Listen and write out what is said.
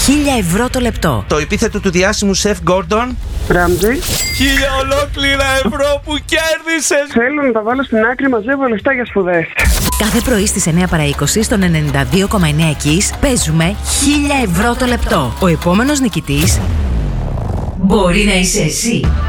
€1.000 το λεπτό. Το επίθετο του διάσημου σεφ Gordon Ράμζι. 1.000 ολόκληρα ευρώ που κέρδισες. Θέλω να τα βάλω στην άκρη, μαζεύω λεφτά για σπουδές. Κάθε πρωί στις 9 παρά 20 στον 92,9 Kiss παίζουμε €1.000 το λεπτό. Ο επόμενος νικητής μπορεί να είσαι εσύ.